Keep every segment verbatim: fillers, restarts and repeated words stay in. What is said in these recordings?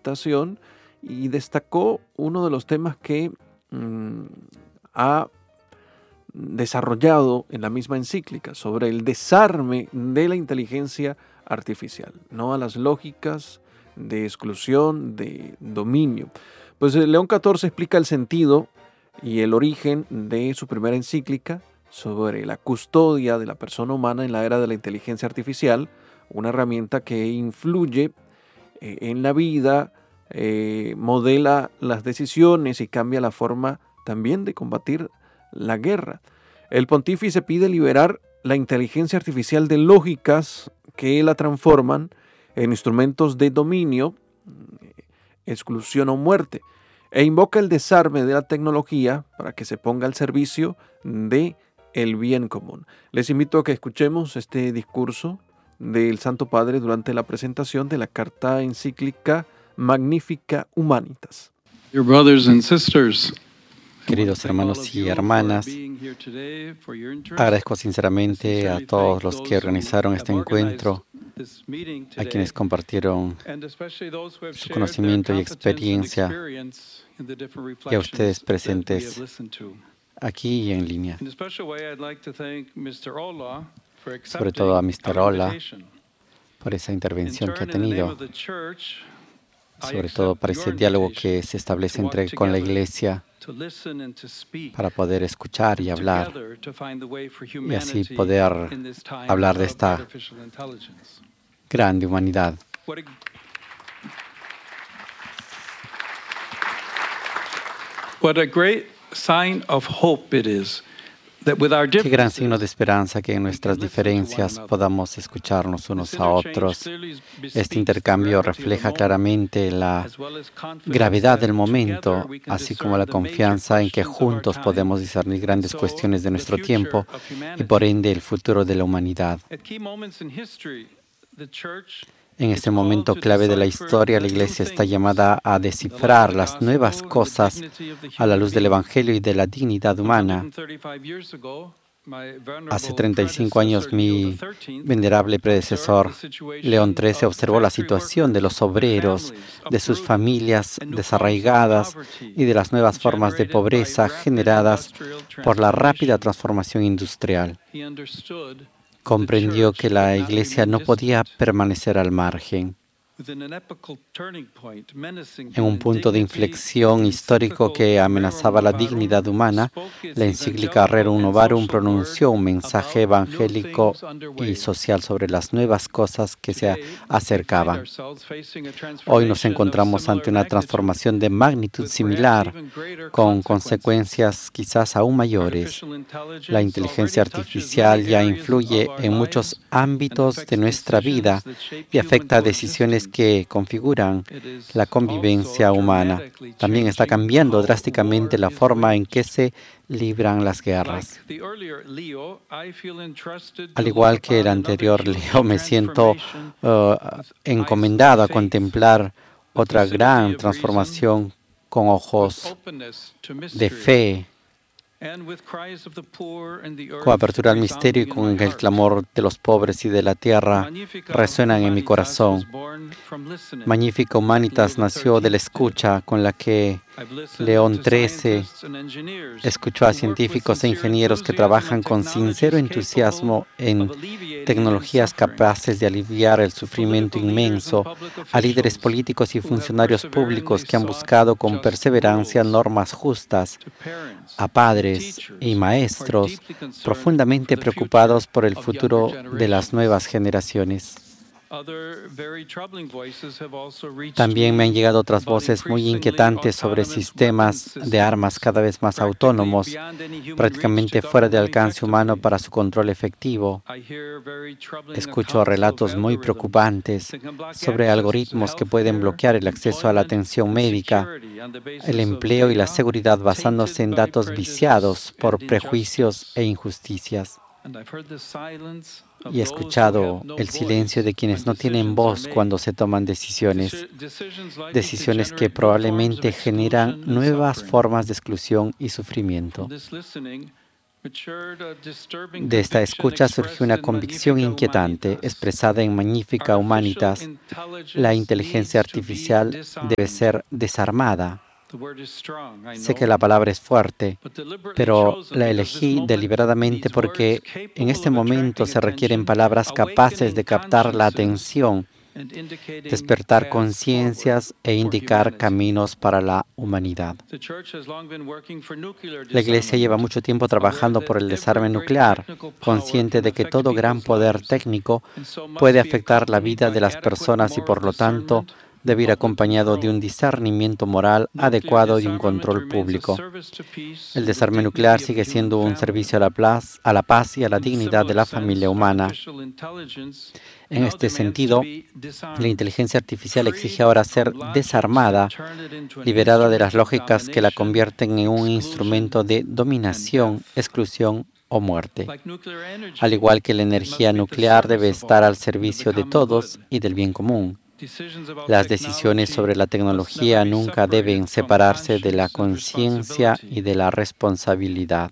presentación y destacó uno de los temas que mmm, ha desarrollado en la misma encíclica sobre el desarme de la inteligencia artificial, no a las lógicas de exclusión, de dominio. Pues León catorce explica el sentido y el origen de su primera encíclica sobre la custodia de la persona humana en la era de la inteligencia artificial, una herramienta que influye eh, en la vida, eh, modela las decisiones y cambia la forma también de combatir la guerra. El pontífice pide liberar la inteligencia artificial de lógicas que la transforman en instrumentos de dominio, exclusión o muerte, e invoca el desarme de la tecnología para que se ponga al servicio de el bien común. Les invito a que escuchemos este discurso del Santo Padre durante la presentación de la carta encíclica Magnificat Humanitas. Dear brothers and sisters, queridos hermanos y hermanas, agradezco sinceramente a todos los que organizaron este encuentro, a quienes compartieron su conocimiento y experiencia, y a ustedes presentes aquí y en línea. Sobre todo a mister Ola por esa intervención que ha tenido, sobre todo para ese diálogo que se establece entre con la Iglesia para poder escuchar y hablar y así poder hablar de esta grande humanidad. What a great sign of hope it is. Qué gran signo de esperanza que en nuestras diferencias podamos escucharnos unos a otros. Este intercambio refleja claramente la gravedad del momento, así como la confianza en que juntos podemos discernir grandes cuestiones de nuestro tiempo y por ende el futuro de la humanidad. En este momento clave de la historia, la Iglesia está llamada a descifrar las nuevas cosas a la luz del Evangelio y de la dignidad humana. Hace treinta y cinco años, mi venerable predecesor, León trece, observó la situación de los obreros, de sus familias desarraigadas y de las nuevas formas de pobreza generadas por la rápida transformación industrial. Comprendió que la Iglesia no podía permanecer al margen. En un punto de inflexión histórico que amenazaba la dignidad humana, la encíclica Rerum Novarum pronunció un mensaje evangélico y social sobre las nuevas cosas que se acercaban. Hoy nos encontramos ante una transformación de magnitud similar, con consecuencias quizás aún mayores. La inteligencia artificial ya influye en muchos ámbitos de nuestra vida y afecta a decisiones que configuran la convivencia humana. También está cambiando drásticamente la forma en que se libran las guerras. Al igual que el anterior Leo, me siento uh, encomendado a contemplar otra gran transformación con ojos de fe, con apertura al misterio y con el clamor de los pobres y de la tierra resuenan en mi corazón. Magnificat Humanitas nació de la escucha con la que León trece escuchó a científicos e ingenieros que trabajan con sincero entusiasmo en tecnologías capaces de aliviar el sufrimiento inmenso, a líderes políticos y funcionarios públicos que han buscado con perseverancia normas justas, a padres y maestros profundamente preocupados por el futuro de las nuevas generaciones. También me han llegado otras voces muy inquietantes sobre sistemas de armas cada vez más autónomos, prácticamente fuera de alcance humano para su control efectivo. Escucho relatos muy preocupantes sobre algoritmos que pueden bloquear el acceso a la atención médica, el empleo y la seguridad basándose en datos viciados por prejuicios e injusticias. Y he escuchado el silencio de quienes no tienen voz cuando se toman decisiones, decisiones que probablemente generan nuevas formas de exclusión y sufrimiento. De esta escucha surgió una convicción inquietante expresada en Magnificat Humanitas. La inteligencia artificial debe ser desarmada. Sé que la palabra es fuerte, pero la elegí deliberadamente porque en este momento se requieren palabras capaces de captar la atención, despertar conciencias e indicar caminos para la humanidad. La Iglesia lleva mucho tiempo trabajando por el desarme nuclear, consciente de que todo gran poder técnico puede afectar la vida de las personas y, por lo tanto, debe ir acompañado de un discernimiento moral adecuado y un control público. El desarme nuclear sigue siendo un servicio a la paz, a la paz y a la dignidad de la familia humana. En este sentido, la inteligencia artificial exige ahora ser desarmada, liberada de las lógicas que la convierten en un instrumento de dominación, exclusión o muerte. Al igual que la energía nuclear debe estar al servicio de todos y del bien común. Las decisiones sobre la tecnología nunca deben separarse de la conciencia y de la responsabilidad.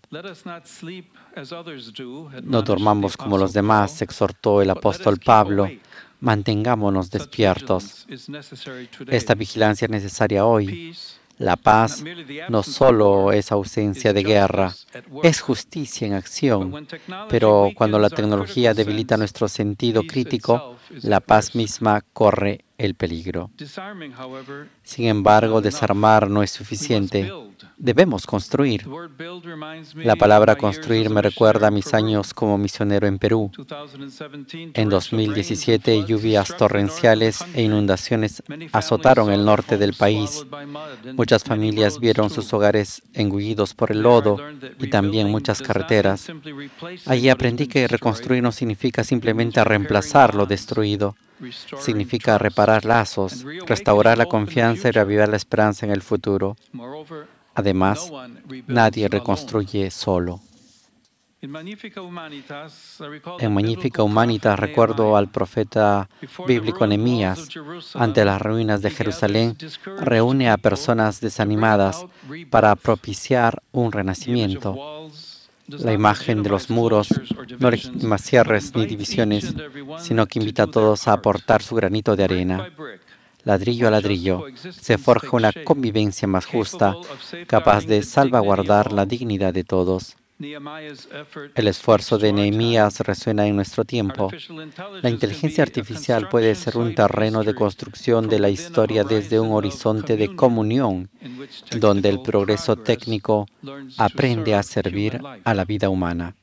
No dormamos como los demás, exhortó el apóstol Pablo. Mantengámonos despiertos. Esta vigilancia es necesaria hoy. La paz no solo es ausencia de guerra, es justicia en acción. Pero cuando la tecnología debilita nuestro sentido crítico, la paz misma corre el peligro. Sin embargo, desarmar no es suficiente. Debemos construir. La palabra construir me recuerda a mis años como misionero en Perú. En dos mil diecisiete, lluvias torrenciales e inundaciones azotaron el norte del país. Muchas familias vieron sus hogares engullidos por el lodo y también muchas carreteras. Allí aprendí que reconstruir no significa simplemente reemplazar lo destruido. Significa reparar lazos, restaurar la confianza y reavivar la esperanza en el futuro. Además, nadie reconstruye solo. En Magnificat Humanitas recuerdo al profeta bíblico Nehemías. Ante las ruinas de Jerusalén, reúne a personas desanimadas para propiciar un renacimiento. La imagen de los muros no legitima cierres ni divisiones, sino que invita a todos a aportar su granito de arena. Ladrillo a ladrillo, se forja una convivencia más justa, capaz de salvaguardar la dignidad de todos. El esfuerzo de Nehemías resuena en nuestro tiempo. La inteligencia artificial puede ser un terreno de construcción de la historia desde un horizonte de comunión, donde el progreso técnico aprende a servir a la vida humana.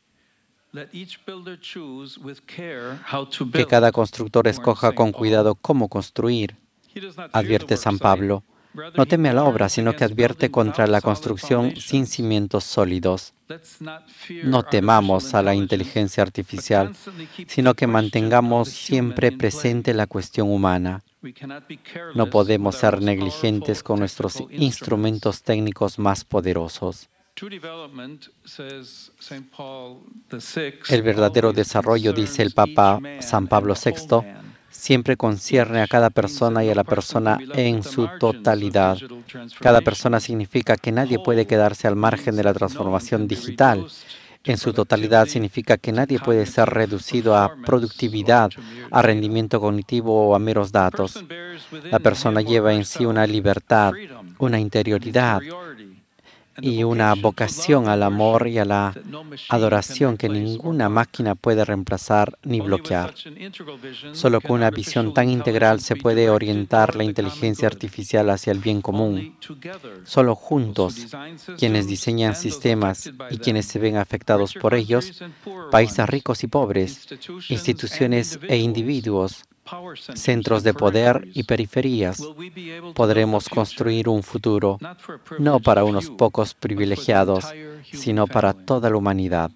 Que cada constructor escoja con cuidado cómo construir, advierte San Pablo. No teme a la obra, sino que advierte contra la construcción sin cimientos sólidos. No temamos a la inteligencia artificial, sino que mantengamos siempre presente la cuestión humana. No podemos ser negligentes con nuestros instrumentos técnicos más poderosos. El verdadero desarrollo, dice el Papa San Pablo sexto, siempre concierne a cada persona y a la persona en su totalidad. Cada persona significa que nadie puede quedarse al margen de la transformación digital. En su totalidad significa que nadie puede ser reducido a productividad, a rendimiento cognitivo o a meros datos. La persona lleva en sí una libertad, una interioridad y una vocación al amor y a la adoración que ninguna máquina puede reemplazar ni bloquear. Solo con una visión tan integral se puede orientar la inteligencia artificial hacia el bien común. Solo juntos, quienes diseñan sistemas y quienes se ven afectados por ellos, países ricos y pobres, instituciones e individuos, centros de poder y periferias, podremos construir un futuro, no para unos pocos privilegiados, sino para toda la humanidad.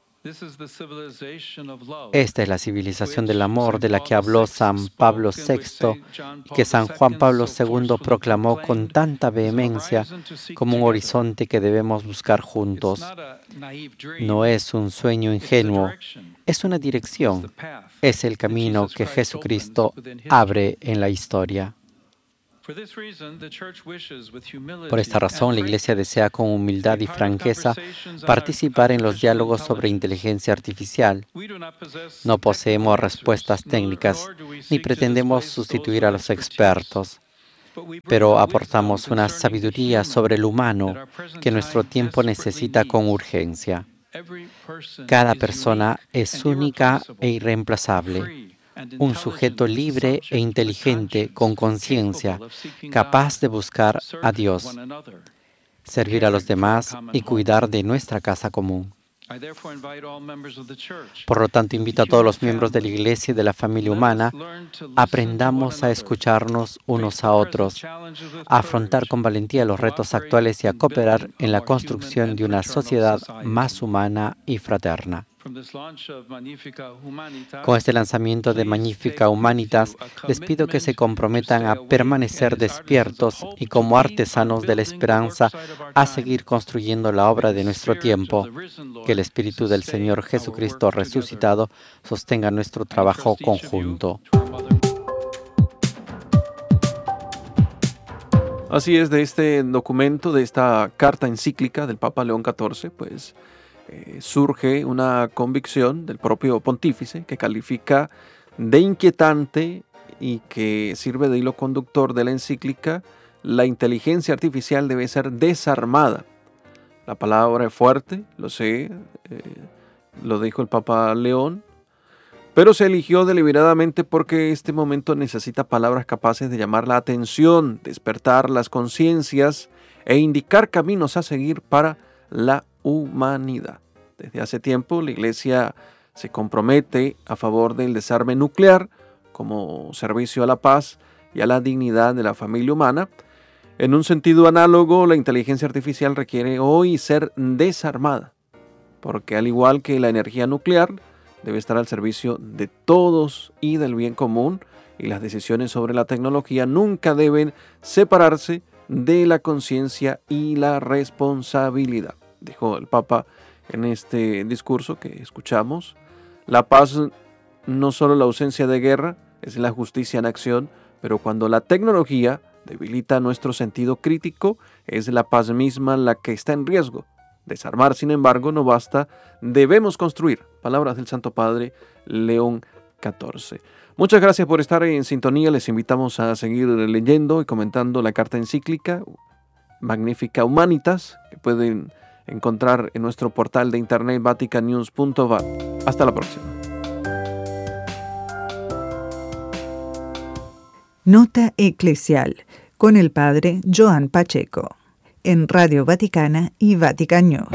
Esta es la civilización del amor de la que habló San Pablo sexto y que San Juan Pablo segundo proclamó con tanta vehemencia como un horizonte que debemos buscar juntos. No es un sueño ingenuo, es una dirección, es el camino que Jesucristo abre en la historia. Por esta razón, la Iglesia desea con humildad y franqueza participar en los diálogos sobre inteligencia artificial. No poseemos respuestas técnicas ni pretendemos sustituir a los expertos, pero aportamos una sabiduría sobre el humano que nuestro tiempo necesita con urgencia. Cada persona es única e irreemplazable, un sujeto libre e inteligente con conciencia, capaz de buscar a Dios, servir a los demás y cuidar de nuestra casa común. Por lo tanto, invito a todos los miembros de la Iglesia y de la familia humana, aprendamos a escucharnos unos a otros, a afrontar con valentía los retos actuales y a cooperar en la construcción de una sociedad más humana y fraterna. Con este lanzamiento de Magnificat Humanitas, les pido que se comprometan a permanecer despiertos y como artesanos de la esperanza a seguir construyendo la obra de nuestro tiempo. Que el Espíritu del Señor Jesucristo resucitado sostenga nuestro trabajo conjunto. Así es, de este documento, de esta carta encíclica del Papa León catorce, pues eh, surge una convicción del propio pontífice que califica de inquietante y que sirve de hilo conductor de la encíclica: la inteligencia artificial debe ser desarmada. La palabra es fuerte, lo sé, eh, lo dijo el Papa León, pero se eligió deliberadamente porque este momento necesita palabras capaces de llamar la atención, despertar las conciencias e indicar caminos a seguir para la humanidad. Desde hace tiempo la Iglesia se compromete a favor del desarme nuclear como servicio a la paz y a la dignidad de la familia humana. En un sentido análogo, la inteligencia artificial requiere hoy ser desarmada, porque al igual que la energía nuclear, debe estar al servicio de todos y del bien común, y las decisiones sobre la tecnología nunca deben separarse de la conciencia y la responsabilidad. Dijo el Papa en este discurso que escuchamos: la paz no solo la ausencia de guerra, es la justicia en acción, pero cuando la tecnología debilita nuestro sentido crítico, es la paz misma la que está en riesgo. Desarmar, sin embargo, no basta, debemos construir. Palabras del Santo Padre León catorce. Muchas gracias por estar en sintonía. Les invitamos a seguir leyendo y comentando la carta encíclica Magnificat Humanitas, que pueden encontrar en nuestro portal de internet vatican news punto va. Hasta la próxima. Nota Eclesial con el Padre Joan Pacheco en Radio Vaticana y Vatican News.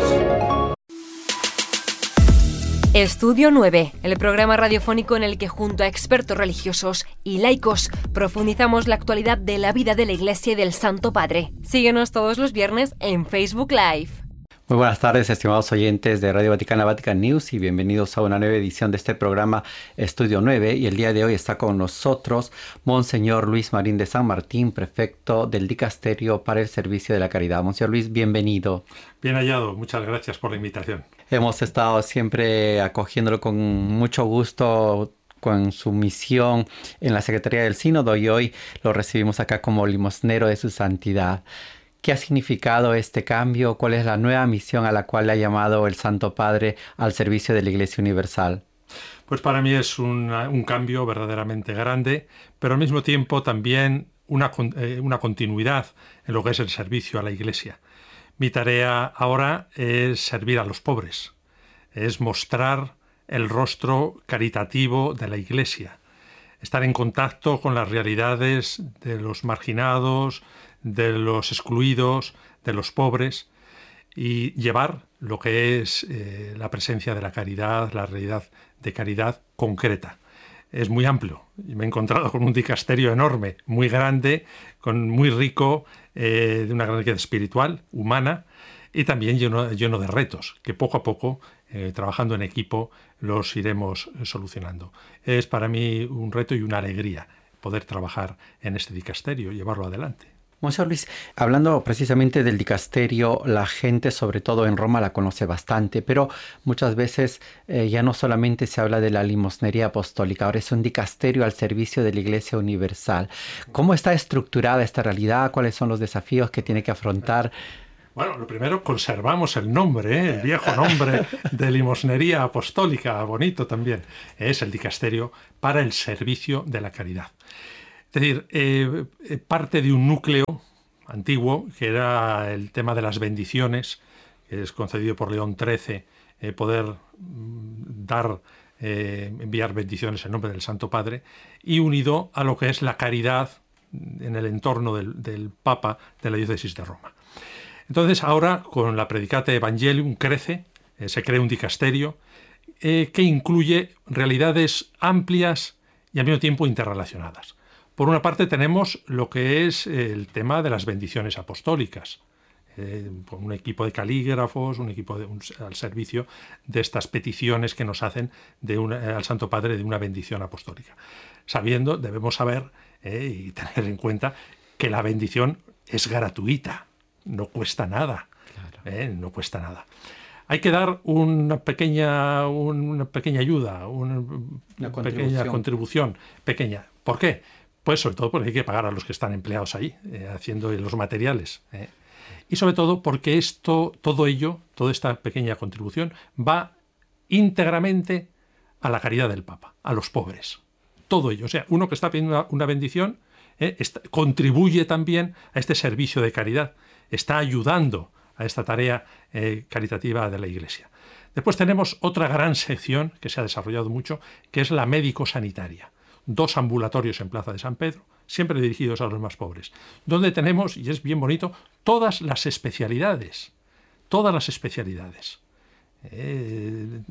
Estudio nueve, el programa radiofónico en el que junto a expertos religiosos y laicos profundizamos la actualidad de la vida de la Iglesia y del Santo Padre. Síguenos todos los viernes en Facebook Live. Muy buenas tardes, estimados oyentes de Radio Vaticana, Vatican News, y bienvenidos a una nueva edición de este programa Estudio nueve. Y el día de hoy está con nosotros Monseñor Luis Marín de San Martín, prefecto del Dicasterio para el Servicio de la Caridad. Monseñor Luis, bienvenido. Bien hallado, muchas gracias por la invitación. Hemos estado siempre acogiéndolo con mucho gusto con su misión en la Secretaría del Sínodo, y hoy lo recibimos acá como limosnero de su santidad. ¿Qué ha significado este cambio? ¿Cuál es la nueva misión a la cual le ha llamado el Santo Padre al servicio de la Iglesia Universal? Pues para mí es un, un cambio verdaderamente grande, pero al mismo tiempo también una, eh, una continuidad en lo que es el servicio a la Iglesia. Mi tarea ahora es servir a los pobres, es mostrar el rostro caritativo de la Iglesia, estar en contacto con las realidades de los marginados, de los excluidos, de los pobres, y llevar lo que es eh, la presencia de la caridad, la realidad de caridad concreta. Es muy amplio y me he encontrado con un dicasterio enorme, muy grande, con muy rico, eh, de una gran riqueza espiritual, humana, y también lleno, lleno de retos que poco a poco, eh, trabajando en equipo, los iremos solucionando. Es para mí un reto y una alegría poder trabajar en este dicasterio y llevarlo adelante. Monseñor Luis, hablando precisamente del dicasterio, la gente, sobre todo en Roma, la conoce bastante, pero muchas veces eh, ya no solamente se habla de la limosnería apostólica, ahora es un dicasterio al servicio de la Iglesia Universal. ¿Cómo está estructurada esta realidad? ¿Cuáles son los desafíos que tiene que afrontar? Bueno, lo primero, conservamos el nombre, ¿eh? El viejo nombre de limosnería apostólica, bonito también. Es el dicasterio para el servicio de la caridad. Es decir, eh, parte de un núcleo antiguo, que era el tema de las bendiciones, que es concedido por León trece, eh, poder mm, dar, eh, enviar bendiciones en nombre del Santo Padre, y unido a lo que es la caridad en el entorno del, del Papa de la diócesis de Roma. Entonces, ahora, con la Predicata Evangelium, crece, eh, se crea un dicasterio eh, que incluye realidades amplias y al mismo tiempo interrelacionadas. Por una parte tenemos lo que es el tema de las bendiciones apostólicas, eh, un equipo de calígrafos, un equipo de, un, al servicio de estas peticiones que nos hacen de una, al Santo Padre de una bendición apostólica. Sabiendo, debemos saber eh, y tener en cuenta que la bendición es gratuita, no cuesta nada, claro. eh, no cuesta nada. Hay que dar una pequeña, una pequeña ayuda, una, una contribución. pequeña contribución, pequeña. ¿Por qué? Pues sobre todo porque hay que pagar a los que están empleados ahí, eh, haciendo los materiales. Eh. Y sobre todo porque esto, todo ello, toda esta pequeña contribución, va íntegramente a la caridad del Papa, a los pobres. Todo ello. O sea, uno que está pidiendo una, una bendición eh, está, contribuye también a este servicio de caridad, está ayudando a esta tarea eh, caritativa de la Iglesia. Después tenemos otra gran sección que se ha desarrollado mucho, que es la médico-sanitaria. Dos ambulatorios en Plaza de San Pedro, siempre dirigidos a los más pobres, donde tenemos, y es bien bonito, todas las especialidades, todas las especialidades. Eh,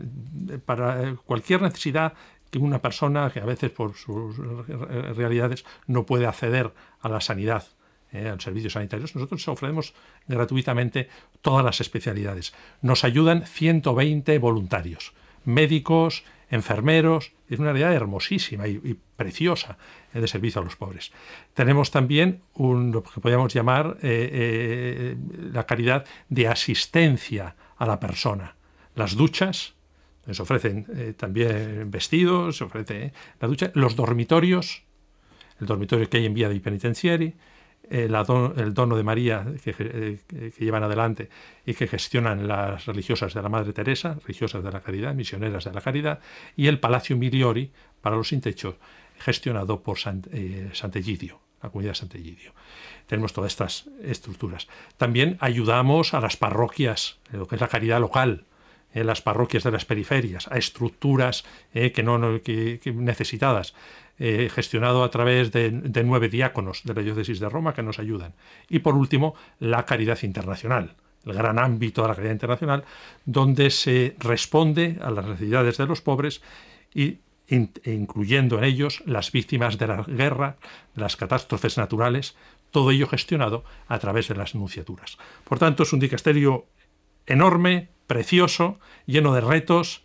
para cualquier necesidad que una persona, que a veces por sus realidades no puede acceder a la sanidad, eh, a los servicios sanitarios, nosotros ofrecemos gratuitamente todas las especialidades. Nos ayudan ciento veinte voluntarios, médicos, enfermeros. Es una realidad hermosísima y, y preciosa eh, de servicio a los pobres. Tenemos también un, lo que podríamos llamar eh, eh, la caridad de asistencia a la persona. Las duchas, se ofrecen eh, también vestidos, se ofrece eh, la ducha, los dormitorios, el dormitorio que hay en Vía dei Penitenzieri, eh, la don, el dono de María que, eh, que llevan adelante y que gestionan las religiosas de la Madre Teresa, religiosas de la caridad, misioneras de la caridad, y el Palacio Miliori para los sin techo, gestionado por Sant, eh, Sant'Egidio, la comunidad de Sant'Egidio. Tenemos todas estas estructuras. También ayudamos a las parroquias, lo que es la caridad local, en las parroquias de las periferias, a estructuras eh, que no, no que, que necesitadas, eh, gestionado a través de, de nueve diáconos de la diócesis de Roma que nos ayudan. Y por último, la caridad internacional, el gran ámbito de la caridad internacional, donde se responde a las necesidades de los pobres y in, incluyendo en ellos las víctimas de la guerra, de las catástrofes naturales, todo ello gestionado a través de las nunciaturas. Por tanto, es un dicasterio enorme, precioso, lleno de retos,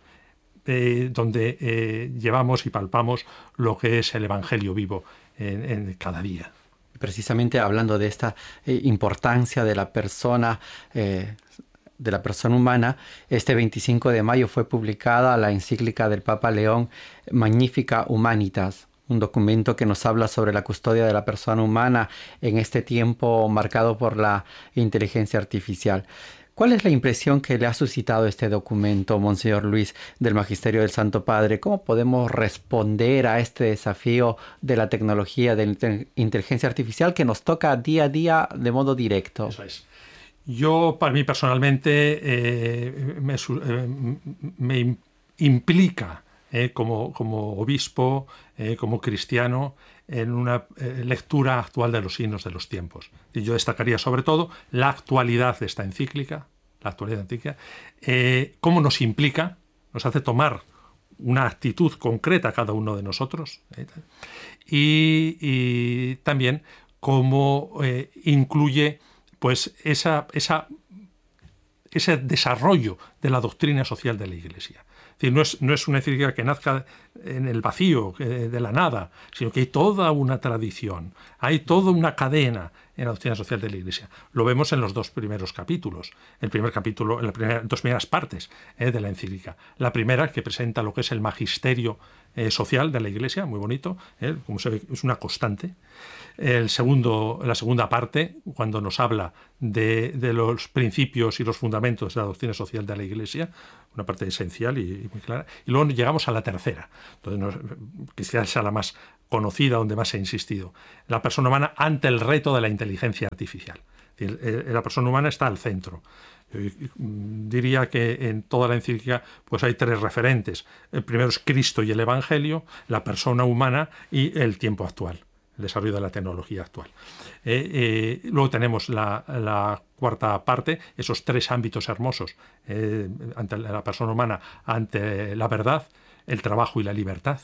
eh, donde eh, llevamos y palpamos lo que es el Evangelio vivo en, en cada día. Precisamente hablando de esta eh, importancia de la persona, eh, de la persona humana, este veinticinco de mayo fue publicada la encíclica del Papa León Magnificat Humanitas, un documento que nos habla sobre la custodia de la persona humana en este tiempo marcado por la inteligencia artificial. ¿Cuál es la impresión que le ha suscitado este documento, Monseñor Luis, del Magisterio del Santo Padre? ¿Cómo podemos responder a este desafío de la tecnología, de la inteligencia artificial que nos toca día a día de modo directo? Eso es. Yo, para mí personalmente, eh, me, eh, me implica eh, como, como obispo, eh, como cristiano, en una eh, lectura actual de los signos de los tiempos. Y yo destacaría sobre todo la actualidad de esta encíclica, la actualidad encíclica, eh, cómo nos implica, nos hace tomar una actitud concreta a cada uno de nosotros, eh, y, y también cómo eh, incluye pues esa, esa, ese desarrollo de la doctrina social de la Iglesia. Es decir, no es, no es una encíclica que nazca en el vacío, de la nada, sino que hay toda una tradición, hay toda una cadena en la doctrina social de la Iglesia. Lo vemos en los dos primeros capítulos, el primer capítulo, en las primeras, dos primeras partes eh, de la encíclica. La primera, que presenta lo que es el magisterio eh, social de la Iglesia, muy bonito, eh, como se ve, es una constante. El segundo, la segunda parte, cuando nos habla de, de los principios y los fundamentos de la doctrina social de la Iglesia, una parte esencial y, y muy clara. Y luego llegamos a la tercera, donde nos, quizás sea la más conocida, donde más se ha insistido. La persona humana ante el reto de la inteligencia artificial. Es decir, la persona humana está al centro. Yo diría que en toda la encíclica pues hay tres referentes. El primero es Cristo y el Evangelio, la persona humana y el tiempo actual, el desarrollo de la tecnología actual. Eh, eh, luego tenemos la, la cuarta parte, esos tres ámbitos hermosos, eh, ante la persona humana, ante la verdad, el trabajo y la libertad.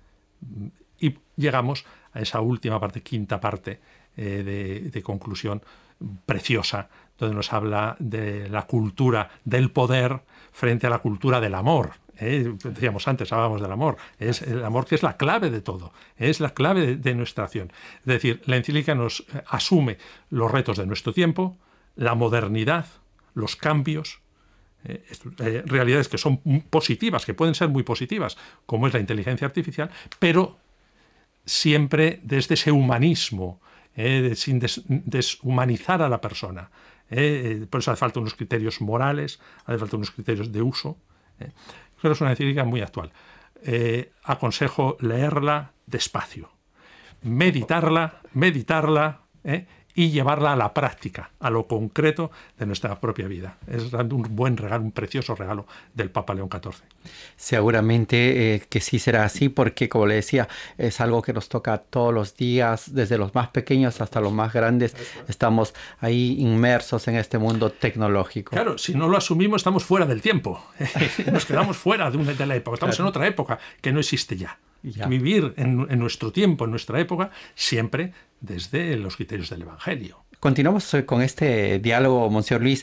Y llegamos a esa última parte, quinta parte eh, de, de conclusión preciosa, donde nos habla de la cultura del poder frente a la cultura del amor. Eh, decíamos antes, hablábamos del amor. Es el amor que es la clave de todo, es la clave de, de nuestra acción. Es decir, la encíclica nos asume los retos de nuestro tiempo, la modernidad, los cambios, eh, eh, realidades que son positivas, que pueden ser muy positivas, como es la inteligencia artificial, pero siempre desde ese humanismo, eh, sin des, deshumanizar a la persona. Eh, por eso hace falta unos criterios morales, hace falta unos criterios de uso. Eh. Creo que es una encíclica muy actual. Eh, aconsejo leerla despacio, meditarla, meditarla eh, y llevarla a la práctica, a lo concreto de nuestra propia vida. Es un buen regalo, un precioso regalo del Papa León catorce. Seguramente eh, que sí será así, porque, como le decía, es algo que nos toca todos los días, desde los más pequeños hasta los más grandes. Estamos ahí inmersos en este mundo tecnológico. Claro, si no lo asumimos estamos fuera del tiempo. Nos quedamos fuera de, una, de la época. Estamos claro. en otra época que no existe ya. ya. Vivir en, en nuestro tiempo, en nuestra época, siempre desde los criterios del Evangelio. Continuamos con este diálogo, Monseñor Luis,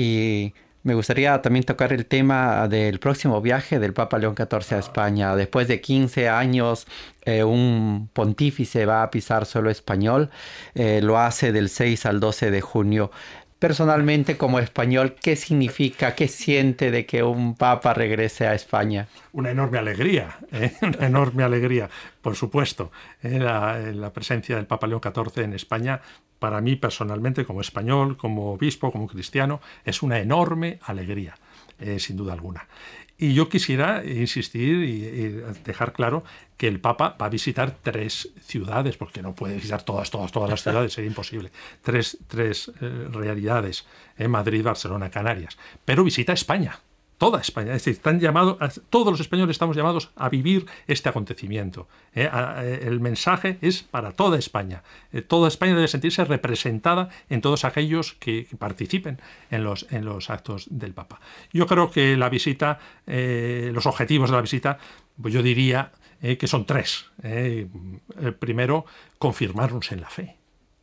y me gustaría también tocar el tema del próximo viaje del Papa León catorce a España. Después de quince años, eh, un pontífice va a pisar suelo español. Eh, lo hace del seis al doce de junio. Personalmente, como español, ¿qué significa, qué siente de que un papa regrese a España? Una enorme alegría, ¿eh? una enorme alegría, por supuesto. Eh, la, la presencia del Papa León catorce en España, para mí personalmente, como español, como obispo, como cristiano, es una enorme alegría, eh, sin duda alguna. Y yo quisiera insistir y, y dejar claro que el Papa va a visitar tres ciudades, porque no puede visitar todas, todas, todas las ciudades, sería imposible. Tres, tres eh, realidades, en Madrid, Barcelona, Canarias. Pero visita España, toda España. Es decir, están llamados, todos los españoles estamos llamados a vivir este acontecimiento. Eh, a, eh, el mensaje es para toda España. Eh, toda España debe sentirse representada en todos aquellos que, que participen en los, en los actos del Papa. Yo creo que la visita, eh, los objetivos de la visita, pues yo diría eh, que son tres. Eh, el primero, confirmarnos en la fe.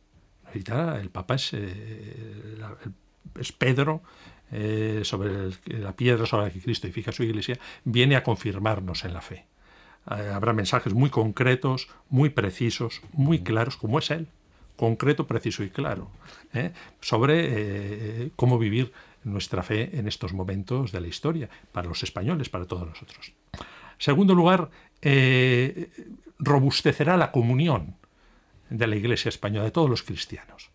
Ahorita el Papa es, eh, la, es Pedro, Eh, sobre el, la piedra sobre la que Cristo edifica su iglesia, viene a confirmarnos en la fe. Eh, habrá mensajes muy concretos, muy precisos, muy claros, como es Él, concreto, preciso y claro, eh, sobre eh, cómo vivir nuestra fe en estos momentos de la historia, para los españoles, para todos nosotros. En segundo lugar, eh, robustecerá la comunión de la Iglesia española, de todos los cristianos.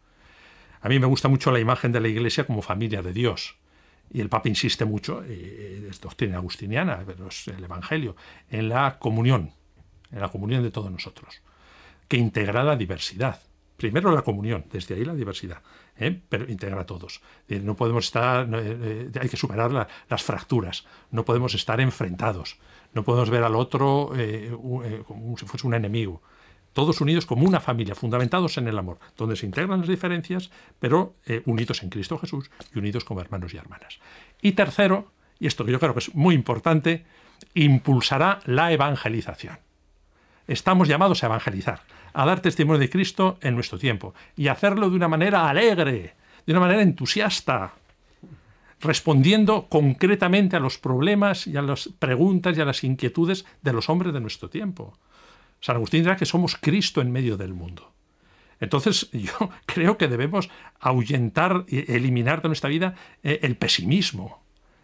A mí me gusta mucho la imagen de la Iglesia como familia de Dios. Y el Papa insiste mucho, eh, es doctrina agustiniana, pero es el Evangelio, en la comunión, en la comunión de todos nosotros, que integra la diversidad. Primero la comunión, desde ahí la diversidad, ¿eh? pero integra a todos. Eh, no podemos estar, eh, hay que superar la, las fracturas, no podemos estar enfrentados, no podemos ver al otro eh, eh, como si fuese un enemigo. Todos unidos como una familia, fundamentados en el amor, donde se integran las diferencias, pero eh, unidos en Cristo Jesús y unidos como hermanos y hermanas. Y tercero, y esto que yo creo que es muy importante, impulsará la evangelización. Estamos llamados a evangelizar, a dar testimonio de Cristo en nuestro tiempo, y hacerlo de una manera alegre, de una manera entusiasta, respondiendo concretamente a los problemas y a las preguntas y a las inquietudes de los hombres de nuestro tiempo. San Agustín dirá que somos Cristo en medio del mundo. Entonces yo creo que debemos ahuyentar, eliminar de nuestra vida eh, el pesimismo,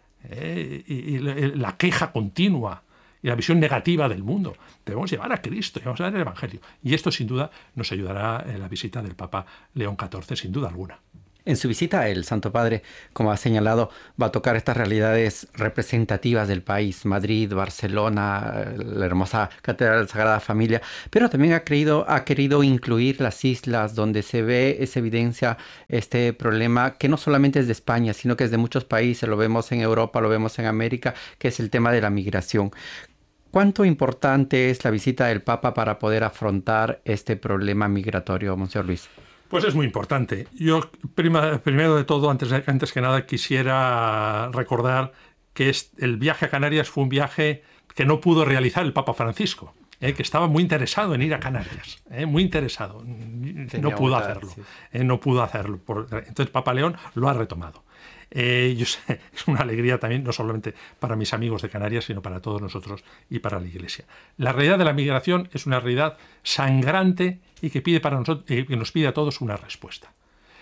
eh, y, y la queja continua y la visión negativa del mundo. Debemos llevar a Cristo, debemos dar el Evangelio. Y esto sin duda nos ayudará en la visita del Papa León catorce, sin duda alguna. En su visita, el Santo Padre, como ha señalado, va a tocar estas realidades representativas del país, Madrid, Barcelona, la hermosa Catedral de la Sagrada Familia, pero también ha querido, ha querido incluir las islas donde se ve, se evidencia este problema que no solamente es de España, sino que es de muchos países, lo vemos en Europa, lo vemos en América, que es el tema de la migración. ¿Cuánto importante es la visita del Papa para poder afrontar este problema migratorio, Monseñor Luis? Pues es muy importante. Yo, prima, primero de todo, antes, de, antes que nada, quisiera recordar que es, el viaje a Canarias fue un viaje que no pudo realizar el Papa Francisco, eh, que estaba muy interesado en ir a Canarias, eh, muy interesado. Tenía no pudo votar, hacerlo. Sí. Eh, no pudo hacerlo. Por, entonces, Papa León lo ha retomado. Eh, yo sé, es una alegría también, no solamente para mis amigos de Canarias, sino para todos nosotros y para la Iglesia. La realidad de la migración es una realidad sangrante y que, pide para nosotros, eh, que nos pide a todos una respuesta.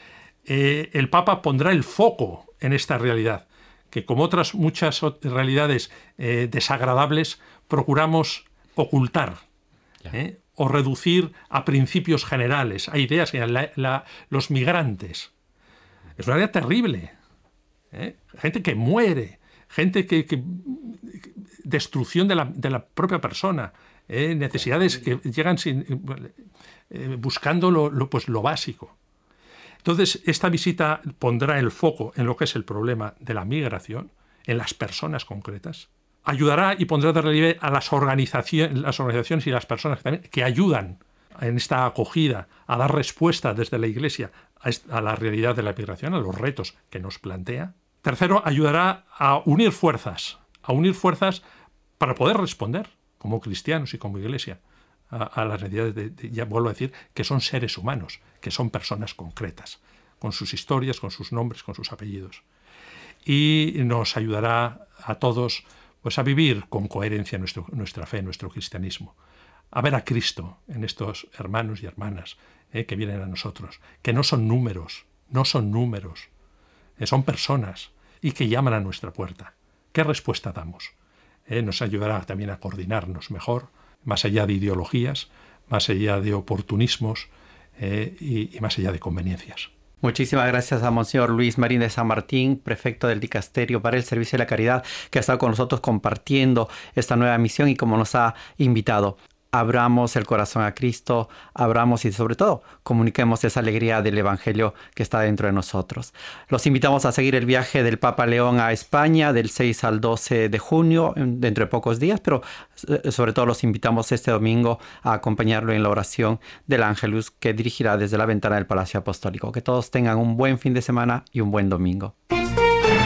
Eh, el Papa pondrá el foco en esta realidad, que como otras muchas realidades eh, desagradables, procuramos ocultar eh, o reducir a principios generales, a ideas, a la, la, los migrantes. Es una realidad terrible. ¿Eh? Gente que muere, gente que, que destrucción de la, de la propia persona, ¿eh? Necesidades que llegan sin, eh, buscando lo, lo, pues lo básico. Entonces, esta visita pondrá el foco en lo que es el problema de la migración, en las personas concretas, ayudará y pondrá de relieve a las organizaciones, las organizaciones y las personas que, también, que ayudan en esta acogida a dar respuesta desde la Iglesia a, esta, a la realidad de la migración, a los retos que nos plantea. Tercero, ayudará a unir fuerzas, a unir fuerzas para poder responder como cristianos y como Iglesia a, a las necesidades de, de, ya vuelvo a decir, que son seres humanos, que son personas concretas, con sus historias, con sus nombres, con sus apellidos. Y nos ayudará a todos pues, a vivir con coherencia nuestro, nuestra fe, nuestro cristianismo, a ver a Cristo en estos hermanos y hermanas eh, que vienen a nosotros, que no son números, no son números, son personas y que llaman a nuestra puerta. ¿Qué respuesta damos? Eh, nos ayudará también a coordinarnos mejor, más allá de ideologías, más allá de oportunismos eh, y, y más allá de conveniencias. Muchísimas gracias a Monseñor Luis Marín de San Martín, prefecto del Dicasterio para el Servicio de la Caridad, que ha estado con nosotros compartiendo esta nueva misión y como nos ha invitado. Abramos el corazón a Cristo, abramos y sobre todo comuniquemos esa alegría del Evangelio que está dentro de nosotros. Los invitamos a seguir el viaje del Papa León a España del seis al doce de junio, dentro de pocos días, pero sobre todo los invitamos este domingo a acompañarlo en la oración del Ángelus que dirigirá desde la ventana del Palacio Apostólico. Que todos tengan un buen fin de semana y un buen domingo.